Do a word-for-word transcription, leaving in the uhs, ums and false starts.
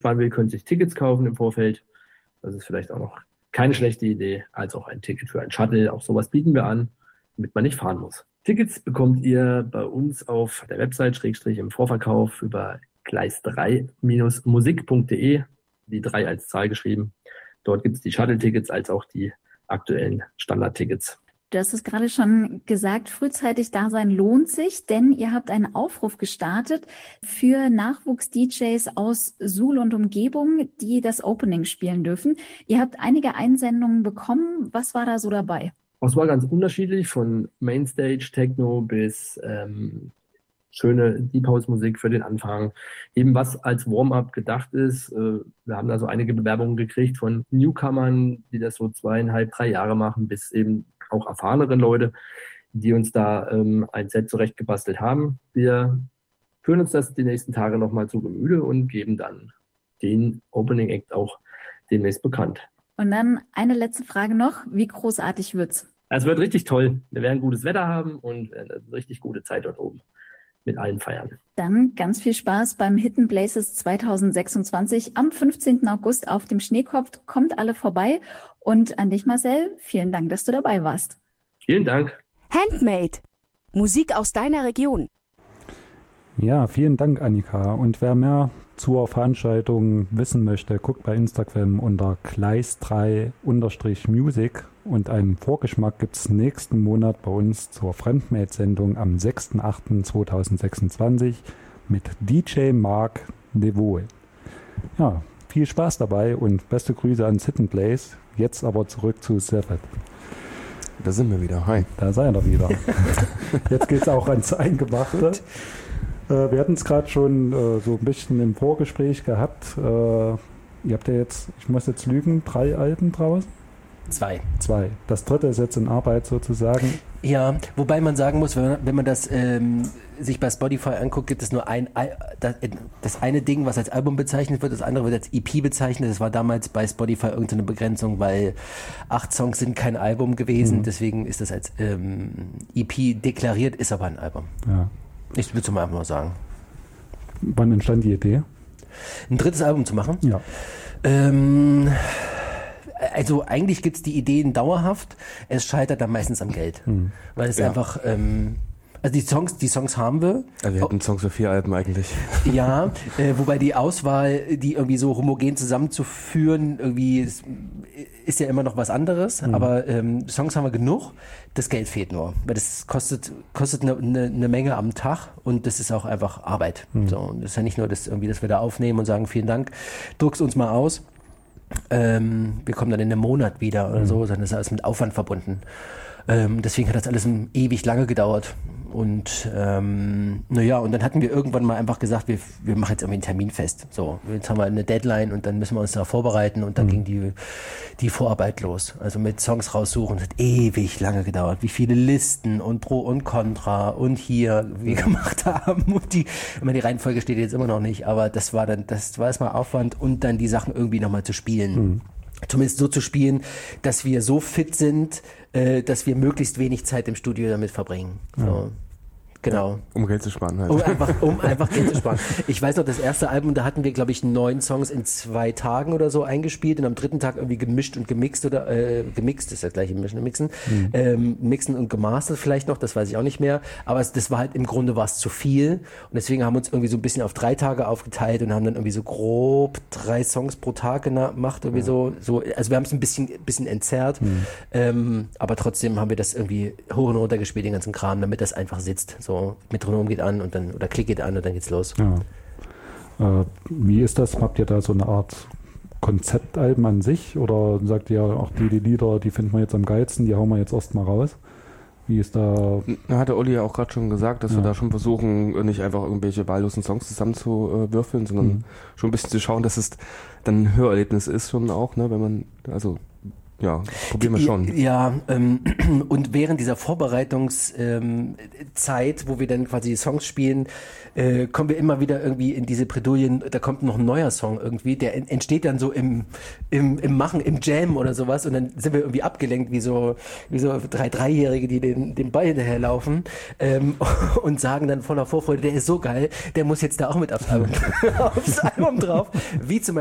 sparen will, können sich Tickets kaufen im Vorfeld. Das ist vielleicht auch noch keine schlechte Idee, als auch ein Ticket für ein Shuttle. Auch sowas bieten wir an, damit man nicht fahren muss. Tickets bekommt ihr bei uns auf der Website, Schrägstrich im Vorverkauf über gleis drei Bindestrich musik punkt de, die drei als Zahl geschrieben. Dort gibt es die Shuttle-Tickets als auch die aktuellen Standard-Tickets. Du hast es gerade schon gesagt, frühzeitig da sein lohnt sich, denn ihr habt einen Aufruf gestartet für Nachwuchs-D Js aus Suhl und Umgebung, die das Opening spielen dürfen. Ihr habt einige Einsendungen bekommen. Was war da so dabei? Es war ganz unterschiedlich, von Mainstage, Techno bis ähm, schöne Deep House Musik für den Anfang. Eben was als Warm-up gedacht ist. Äh, wir haben da so einige Bewerbungen gekriegt von Newcomern, die das so zweieinhalb, drei Jahre machen, bis eben auch erfahreneren Leute, die uns da ähm, ein Set zurechtgebastelt haben. Wir führen uns das die nächsten Tage nochmal zu Gemüte und geben dann den Opening Act auch demnächst bekannt. Und dann eine letzte Frage noch. Wie großartig wird's? Es wird richtig toll. Wir werden gutes Wetter haben und eine richtig gute Zeit dort oben mit allen feiern. Dann ganz viel Spaß beim Hidden Places zwanzig sechsundzwanzig am fünfzehnten August auf dem Schneekopf. Kommt alle vorbei. Und an dich, Marcel, vielen Dank, dass du dabei warst. Vielen Dank. Handmade. Musik aus deiner Region. Ja, vielen Dank, Annika. Und wer mehr zur Veranstaltung wissen möchte, guckt bei Instagram unter gleis drei Music. Und einen Vorgeschmack gibt es nächsten Monat bei uns zur Friendmade-Sendung am sechsten achten zweitausendsechsundzwanzig mit D J Mark Devol. Ja, viel Spaß dabei und beste Grüße an Hidden Place. Jetzt aber zurück zu Sefet. Da sind wir wieder. Hi. Da seid ihr wieder. Jetzt geht es auch ans Eingemachte. Äh, wir hatten es gerade schon äh, so ein bisschen im Vorgespräch gehabt. Äh, ihr habt ja jetzt, ich muss jetzt lügen, drei Alben draußen? Zwei. Zwei. Das dritte ist jetzt in Arbeit sozusagen. Ja, wobei man sagen muss, wenn man, wenn man das ähm, sich bei Spotify anguckt, gibt es nur ein, das, das eine Ding, was als Album bezeichnet wird, das andere wird als E P bezeichnet. Das war damals bei Spotify irgendeine Begrenzung, weil acht Songs sind kein Album gewesen, mhm. Deswegen ist das als ähm, E P deklariert, ist aber ein Album. Ja. Ich würde es mal einfach mal sagen. Wann entstand die Idee? Ein drittes Album zu machen? Ja. Ähm... Also eigentlich gibt es die Ideen dauerhaft, es scheitert dann meistens am Geld. Hm. Weil es ja. einfach, ähm, also die Songs, die Songs haben wir. Also wir hätten Songs für vier Alben eigentlich. Ja, äh, wobei die Auswahl, die irgendwie so homogen zusammenzuführen, irgendwie ist, ist ja immer noch was anderes. Hm. Aber ähm, Songs haben wir genug, das Geld fehlt nur. Weil das kostet kostet eine ne, ne Menge am Tag und das ist auch einfach Arbeit. Hm. So, und das ist ja nicht nur, das irgendwie, dass wir da aufnehmen und sagen, vielen Dank, druck's uns mal aus. Ähm, wir kommen dann in einem Monat wieder oder so, sondern das ist alles mit Aufwand verbunden. Ähm, deswegen hat das alles ewig lange gedauert. Und ähm, naja, und dann hatten wir irgendwann mal einfach gesagt, wir, wir machen jetzt irgendwie einen Termin fest. So, jetzt haben wir eine Deadline und dann müssen wir uns da vorbereiten und dann mhm. ging die, die Vorarbeit los. Also mit Songs raussuchen, das hat ewig lange gedauert. Wie viele Listen und Pro und Contra und hier wir gemacht haben. Und die, ich meine, die Reihenfolge steht jetzt immer noch nicht, aber das war dann, das war erstmal Aufwand und dann die Sachen irgendwie nochmal zu spielen. Mhm. Zumindest so zu spielen, dass wir so fit sind, äh, dass wir möglichst wenig Zeit im Studio damit verbringen. So. Ja. Genau. Um Geld zu sparen halt. Um einfach, um einfach Geld zu sparen. Ich weiß noch, das erste Album, da hatten wir, glaube ich, neun Songs in zwei Tagen oder so eingespielt und am dritten Tag irgendwie gemischt und gemixt oder, äh, gemixt ist das gleiche Mischen und Mixen, mhm. ähm, mixen und gemastert vielleicht noch, das weiß ich auch nicht mehr, aber es, das war halt, im Grunde war es zu viel und deswegen haben wir uns irgendwie so ein bisschen auf drei Tage aufgeteilt und haben dann irgendwie so grob drei Songs pro Tag gemacht, irgendwie ja. so, so, also wir haben es ein bisschen, bisschen entzerrt, mhm. ähm, aber trotzdem haben wir das irgendwie hoch und runter gespielt, den ganzen Kram, damit das einfach sitzt, so. So, Metronom geht an und dann, oder Klick geht an und dann geht's los. Ja. Äh, wie ist das? Habt ihr da so eine Art Konzeptalben an sich? Oder sagt ihr auch die, die Lieder, die finden wir jetzt am geilsten, die hauen wir jetzt erstmal raus? Wie ist da... Da hat der Olli ja auch gerade schon gesagt, dass ja. wir da schon versuchen, nicht einfach irgendwelche wahllosen Songs zusammenzuwürfeln, sondern mhm. schon ein bisschen zu schauen, dass es dann ein Hörerlebnis ist schon auch, ne, wenn man, also ja, probieren wir schon. Ja, ähm, und während dieser Vorbereitungszeit, ähm, Zeit, wo wir dann quasi Songs spielen, äh, kommen wir immer wieder irgendwie in diese Bredouillen, da kommt noch ein neuer Song irgendwie, der en- entsteht dann so im, im, im Machen, im Jam oder sowas und dann sind wir irgendwie abgelenkt, wie so, wie so drei Dreijährige, die den, den Ball hinterherlaufen ähm, und sagen dann voller Vorfreude, der ist so geil, der muss jetzt da auch mit aufs Album, aufs Album drauf, wie zum